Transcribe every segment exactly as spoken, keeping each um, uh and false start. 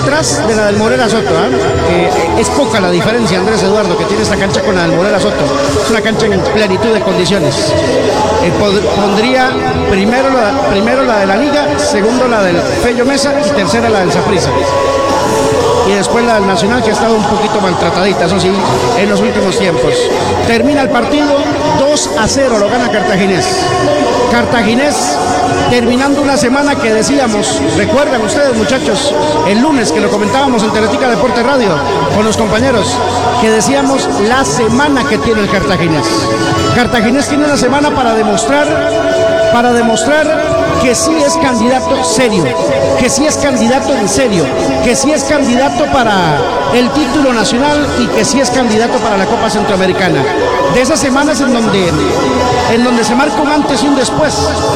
detrás de la del Morera Soto, ¿eh? Eh, es poca la diferencia, Andrés Eduardo, que tiene esta cancha con la del Morera Soto. Es una cancha en plenitud de condiciones. Eh, pondría primero la, primero la de la Liga, segundo la del Fello Mesa y tercera la del Saprissa. Y después la del Nacional, que ha estado un poquito maltratadita, eso sí, en los últimos tiempos. Termina el partido, dos a cero, lo gana Cartaginés. Cartaginés terminando una semana que decíamos, recuerdan ustedes muchachos, el lunes que lo comentábamos en Teletica Deporte Radio con los compañeros, que decíamos la semana que tiene el Cartaginés. Cartaginés tiene una semana para demostrar, para demostrar que sí es candidato serio, que sí es candidato en serio, que sí es candidato para el título nacional y que sí es candidato para la Copa Centroamericana. De esas semanas en donde, en donde se marca un antes y un después.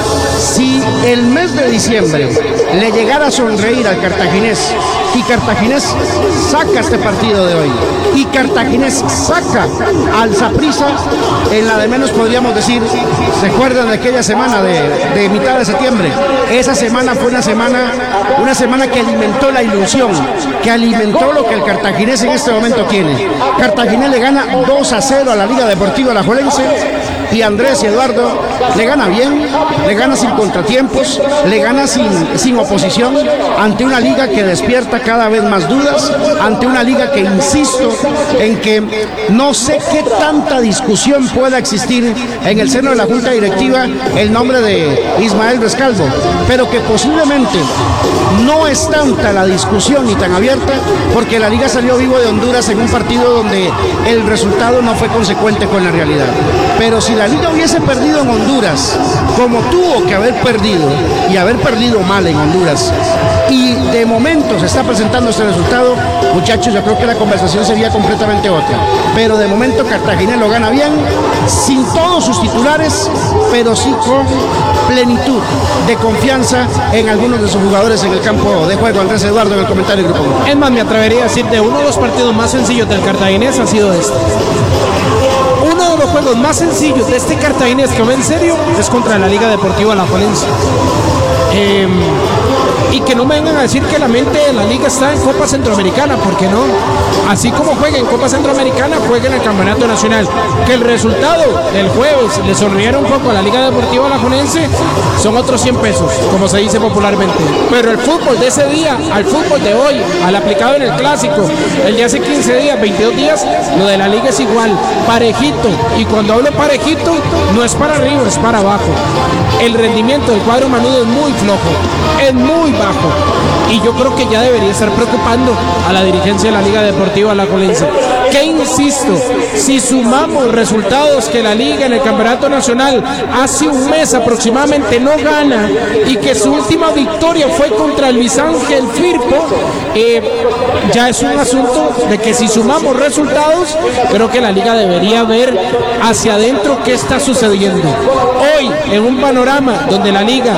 Si el mes de diciembre le llegara a sonreír al Cartaginés y Cartaginés saca este partido de hoy y Cartaginés saca al Saprissa, en la de menos podríamos decir, ¿se acuerdan de aquella semana de, de mitad de septiembre? Esa semana fue una semana, una semana que alimentó la ilusión, que alimentó lo que el Cartaginés en este momento tiene. Cartaginés le gana dos a cero a la Liga Deportiva Alajuelense y Andrés y Eduardo le gana bien, le gana sin contratiempos, le gana sin, sin oposición, ante una liga que despierta cada vez más dudas, ante una liga que insisto en que no sé qué tanta discusión pueda existir en el seno de la Junta Directiva el nombre de Ismael Rescalvo, pero que posiblemente no es tanta la discusión ni tan abierta porque la liga salió vivo de Honduras en un partido donde el resultado no fue consecuente con la realidad. Pero si la liga hubiese perdido en Honduras, como tuvo que haber perdido, y haber perdido mal en Honduras, y de momento se está presentando este resultado, muchachos, yo creo que la conversación sería completamente otra. Pero de momento Cartaginés lo gana bien, sin todos sus titulares, pero sí con plenitud de confianza en algunos de sus jugadores en el campo de juego. Andrés Eduardo en el comentario del grupo. Es más, me atrevería a decir, de uno de los partidos más sencillos del Cartaginés ha sido este. Uno de los juegos más sencillos de este Cartaginés que va en serio es contra la Liga Deportiva Alajuelense. Eh, y que no me vengan a decir que la mente de la liga está en Copa Centroamericana, porque no. Así como juega en Copa Centroamericana, juega en el Campeonato Nacional. Que el resultado del jueves le sonriera un poco a la Liga Deportiva Alajuelense son otros cien pesos, como se dice popularmente. Pero el fútbol de ese día, al fútbol de hoy, al aplicado en el clásico, el de hace quince días, veintidós días, lo de la liga es igual, parejito. Y cuando hablo parejito, no es para arriba, es para abajo. El rendimiento del cuadro manudo es muy flojo, es muy bajo. Y yo creo que ya debería estar preocupando a la dirigencia de la Liga Deportiva Alajuelense. Que insisto, si sumamos resultados que la Liga en el Campeonato Nacional hace un mes aproximadamente no gana y que su última victoria fue contra Luis Ángel Firpo, eh, ya es un asunto de que si sumamos resultados, creo que la Liga debería ver hacia adentro qué está sucediendo. Hoy, en un panorama donde la Liga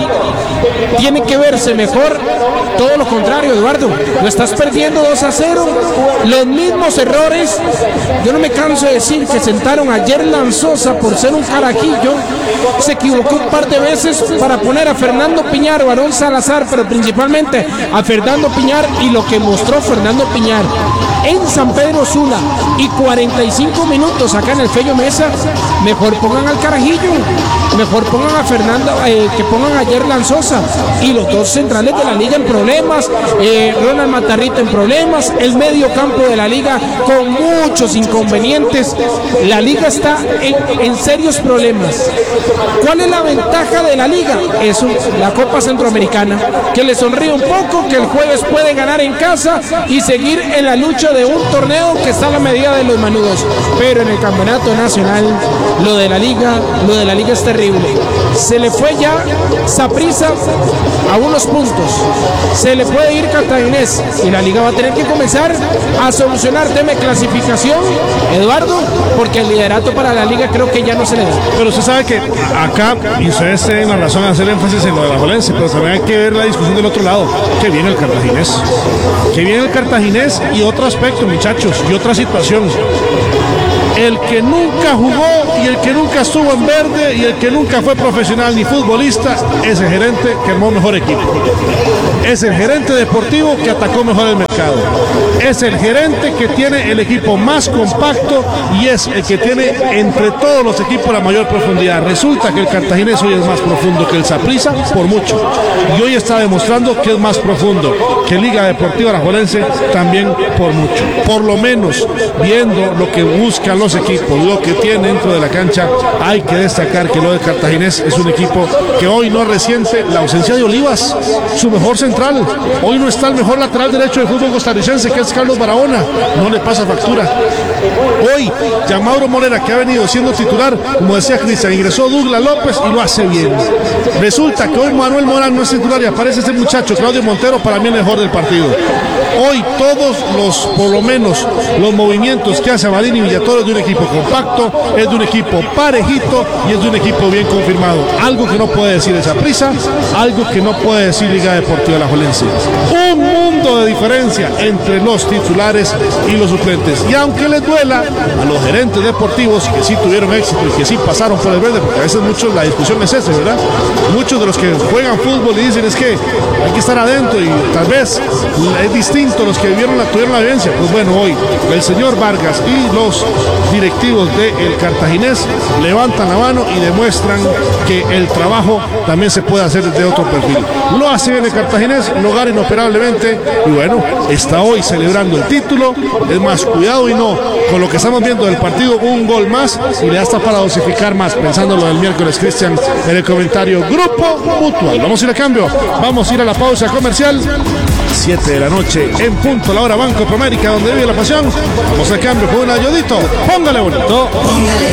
tiene que verse mejor, todo lo contrario, Eduardo, lo estás perdiendo dos a cero, los mismos errores. Yo no me canso de decir que sentaron a Yerlan Sosa por ser un carajillo, se equivocó un par de veces para poner a Fernando Piñar o Aarón Salazar, pero principalmente a Fernando Piñar, y lo que mostró Fernando Piñar en San Pedro Sula y cuarenta y cinco minutos acá en el Fello Mesa, mejor pongan al carajillo, mejor pongan a Fernando, eh, que pongan a Yerlan Sosa, y los dos centrales de la liga en problemas, eh, Ronald Matarrita en problemas, el medio campo de la liga con muchos inconvenientes. La liga está en, en serios problemas. ¿Cuál es la ventaja de la liga? Eso, la Copa Centroamericana, que le sonríe un poco, que el jueves puede ganar en casa y seguir en la lucha de un torneo que está a la medida de los manudos. Pero en el Campeonato Nacional, lo de la liga, lo de la liga es terrible. Se le fue ya Saprissa a unos puntos, se le puede ir Cartaginés y la liga va a tener que comenzar a solucionar tema de clasificación, Eduardo, porque el liderato para la liga creo que ya no se le da. Pero usted sabe que acá, y ustedes tienen la razón de hacer énfasis en lo de la Alajuelense, pero también hay que ver la discusión del otro lado, que viene el Cartaginés, que viene el Cartaginés y otro aspecto, muchachos, y otra situación. El que nunca jugó y el que nunca estuvo en verde y el que nunca fue profesional ni futbolista es el gerente que armó mejor equipo. Es el gerente deportivo que atacó mejor el mercado. Es el gerente que tiene el equipo más compacto y es el que tiene entre todos los equipos la mayor profundidad. Resulta que el cartaginés hoy es más profundo que el Saprissa por mucho. Y hoy está demostrando que es más profundo que Liga Deportiva Alajuelense también por mucho. Por lo menos viendo lo que buscan los equipos, lo que tiene dentro de la cancha, hay que destacar que lo de Cartaginés es un equipo que hoy no resiente la ausencia de Olivas, su mejor central. Hoy no está el mejor lateral derecho del fútbol costarricense, que es Carlos Barahona. No le pasa factura. Hoy, Gianmauro Morera, que ha venido siendo titular, como decía Cristian, ingresó Douglas López y lo hace bien. Resulta que hoy Manuel Morán no es titular y aparece este muchacho, Claudio Montero, para mí el mejor del partido. Hoy todos los, por lo menos, los movimientos que hace Amadín y Villatoro es de un equipo compacto, es de un equipo parejito y es de un equipo bien confirmado. Algo que no puede decir esa prisa, algo que no puede decir Liga Deportiva Alajuelense. Un mundo de diferencia entre los titulares y los suplentes. Y aunque les duela a los gerentes deportivos que sí tuvieron éxito y que sí pasaron por el verde, porque a veces muchos la discusión es esa, ¿verdad? Muchos de los que juegan fútbol y dicen es que hay que estar adentro y tal vez es distinto los que vivieron la, tuvieron la vivencia. Pues bueno, hoy el señor Vargas y los directivos del Cartaginés levantan la mano y demuestran que el trabajo también se puede hacer desde otro perfil. Lo hace en el Cartaginés, lo gana inoperablemente y bueno, está hoy celebrando el título. Es más, cuidado y no con lo que estamos viendo del partido, un gol más y le da hasta para dosificar más, pensando lo del miércoles, Cristian, en el comentario Grupo Mutual. Vamos a ir a cambio, vamos a ir a la pausa comercial. siete de la noche en punto, la hora Banco Promérica, donde vive la pasión. Vamos a cambio con un ayudito. Póngale bonito. Póngale